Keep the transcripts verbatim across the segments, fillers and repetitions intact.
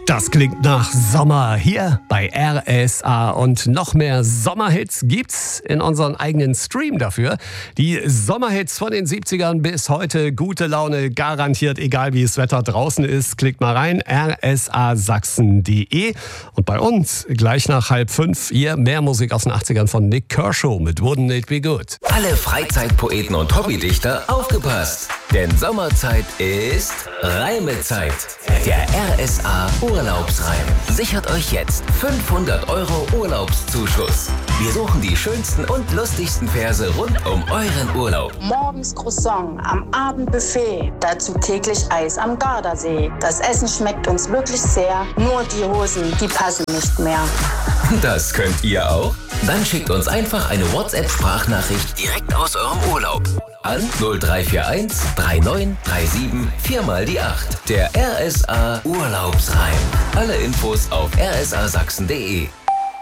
Das klingt nach Sommer hier bei R S A und noch mehr Sommerhits gibt's in unserem eigenen Stream dafür. Die Sommerhits von den siebzigern bis heute, gute Laune garantiert, egal wie das Wetter draußen ist. Klickt mal rein, r s a sachsen punkt d e und bei uns gleich nach halb fünf hier mehr Musik aus den achtzigern von Nik Kershaw mit Wouldn't It Be Good. Alle Freizeitpoeten und Hobbydichter aufgepasst, denn Sommerzeit ist Reimezeit. Der R S A Urlaubsreim sichert euch jetzt fünfhundert Euro Urlaubszuschuss. Wir suchen die schönsten und lustigsten Verse rund um euren Urlaub. Morgens Croissant, am Abend Buffet, dazu täglich Eis am Gardasee. Das Essen schmeckt uns wirklich sehr, nur die Hosen, die passen nicht mehr. Das könnt ihr auch? Dann schickt uns einfach eine WhatsApp-Sprachnachricht direkt aus eurem Urlaub an null drei vier eins drei neun drei sieben vier mal die acht. Der R S A Urlaubsreim. Alle Infos auf r s a sachsen punkt d e.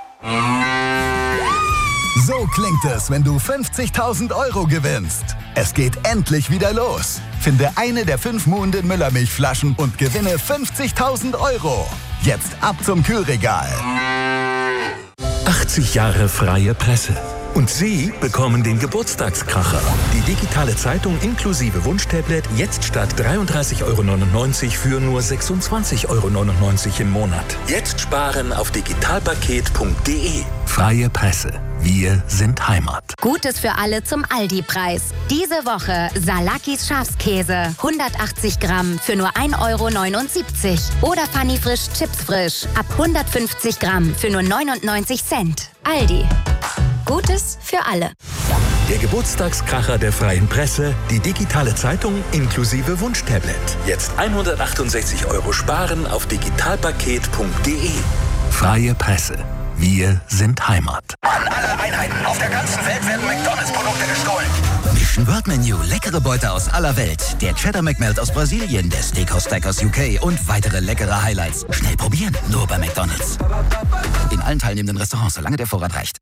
So klingt es, wenn du fünfzigtausend Euro gewinnst. Es geht endlich wieder los. Finde eine der fünf Muhnden Müllermilchflaschen und gewinne fünfzigtausend Euro. Jetzt ab zum Kühlregal. achtzig Jahre freie Presse. Und Sie bekommen den Geburtstagskracher. Die digitale Zeitung inklusive Wunschtablet jetzt statt dreiunddreißig Euro neunundneunzig für nur sechsundzwanzig Euro neunundneunzig im Monat. Jetzt sparen auf digitalpaket punkt d e. Freie Presse. Wir sind Heimat. Gutes für alle zum Aldi-Preis. Diese Woche Salakis Schafskäse. hundertachtzig Gramm für nur ein Euro neunundsiebzig. Oder Funny Frisch Chips Frisch. Ab hundertfünfzig Gramm für nur neunundneunzig Cent. Aldi. Gutes für alle. Der Geburtstagskracher der freien Presse, die digitale Zeitung inklusive Wunschtablet. Jetzt hundertachtundsechzig Euro sparen auf digitalpaket punkt d e. Freie Presse. Wir sind Heimat. An alle Einheiten auf der ganzen Welt werden McDonalds-Produkte gestohlen. Mission World Menu, leckere Beute aus aller Welt. Der Cheddar McMelt aus Brasilien, der Steakhouse Stack aus U K und weitere leckere Highlights. Schnell probieren, nur bei McDonalds. In allen teilnehmenden Restaurants, solange der Vorrat reicht.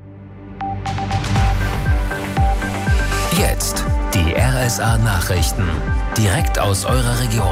Jetzt die R S A Nachrichten. Direkt aus eurer Region.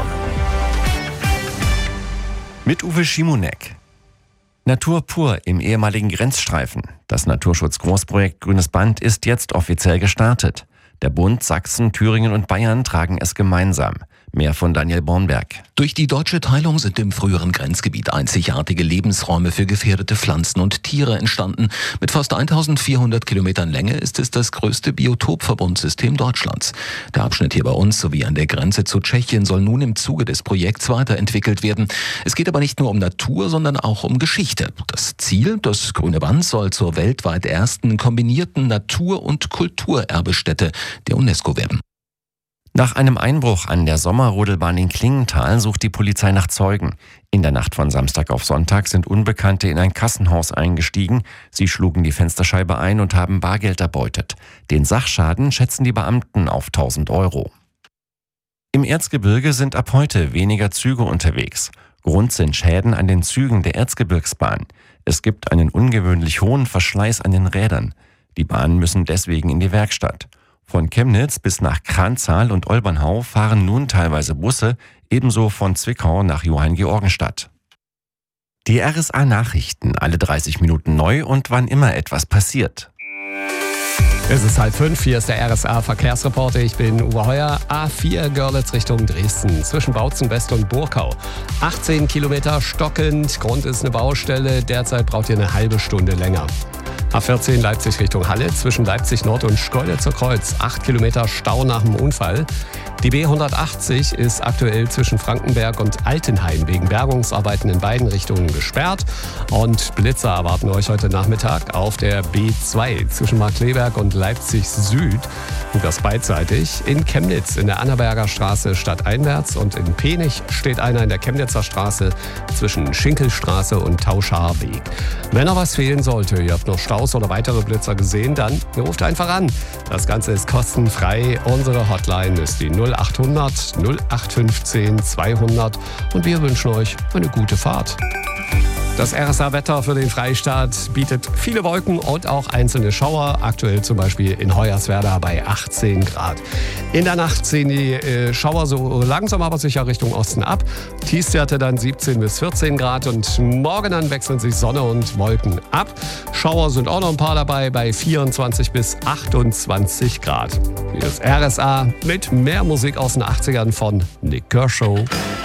Mit Uwe Schimonek. Natur pur im ehemaligen Grenzstreifen. Das Naturschutz-Großprojekt Grünes Band ist jetzt offiziell gestartet. Der Bund, Sachsen, Thüringen und Bayern tragen es gemeinsam. Mehr von Daniel Bornberg. Durch die deutsche Teilung sind im früheren Grenzgebiet einzigartige Lebensräume für gefährdete Pflanzen und Tiere entstanden. Mit fast eintausendvierhundert Kilometern Länge ist es das größte Biotopverbundsystem Deutschlands. Der Abschnitt hier bei uns sowie an der Grenze zu Tschechien soll nun im Zuge des Projekts weiterentwickelt werden. Es geht aber nicht nur um Natur, sondern auch um Geschichte. Das Ziel, das Grüne Band soll zur weltweit ersten kombinierten Natur- und Kulturerbestätte der UNESCO werden. Nach einem Einbruch an der Sommerrodelbahn in Klingenthal sucht die Polizei nach Zeugen. In der Nacht von Samstag auf Sonntag sind Unbekannte in ein Kassenhaus eingestiegen. Sie schlugen die Fensterscheibe ein und haben Bargeld erbeutet. Den Sachschaden schätzen die Beamten auf tausend Euro. Im Erzgebirge sind ab heute weniger Züge unterwegs. Grund sind Schäden an den Zügen der Erzgebirgsbahn. Es gibt einen ungewöhnlich hohen Verschleiß an den Rädern. Die Bahnen müssen deswegen in die Werkstatt. Von Chemnitz bis nach Kranzahl und Olbernhau fahren nun teilweise Busse, ebenso von Zwickau nach Johanngeorgenstadt. Die R S A-Nachrichten, alle dreißig Minuten neu und wann immer etwas passiert. Es ist halb fünf, hier ist der R S A-Verkehrsreporter. Ich bin Uwe Heuer. A vier Görlitz Richtung Dresden, zwischen Bautzen West und Burkau. achtzehn Kilometer stockend, Grund ist eine Baustelle, derzeit braucht ihr eine halbe Stunde länger. A vierzehn Leipzig Richtung Halle, zwischen Leipzig Nord und Schkeuditzer Kreuz, acht Kilometer Stau nach dem Unfall. Die B hundertachtzig ist aktuell zwischen Frankenberg und Altenhain wegen Bergungsarbeiten in beiden Richtungen gesperrt. Und Blitzer erwarten euch heute Nachmittag auf der B zwei zwischen Markkleeberg und Leipzig Süd. Und das beidseitig. In Chemnitz in der Annaberger Straße stadteinwärts und in Penich steht einer in der Chemnitzer Straße zwischen Schinkelstraße und Tauscharweg. Wenn noch was fehlen sollte, ihr habt noch Staus oder weitere Blitzer gesehen, dann ruft einfach an. Das Ganze ist kostenfrei. Unsere Hotline ist die null achthundert null acht fünfzehn zweihundert und wir wünschen euch eine gute Fahrt. Das R S A-Wetter für den Freistaat bietet viele Wolken und auch einzelne Schauer. Aktuell zum Beispiel in Hoyerswerda bei achtzehn Grad. In der Nacht ziehen die äh, Schauer so langsam aber sicher Richtung Osten ab. Tiefstwerte dann siebzehn bis vierzehn Grad und morgen dann wechseln sich Sonne und Wolken ab. Schauer sind auch noch ein paar dabei bei vierundzwanzig bis achtundzwanzig Grad. Hier ist R S A mit mehr Musik aus den achtzigern von Nick Kershaw.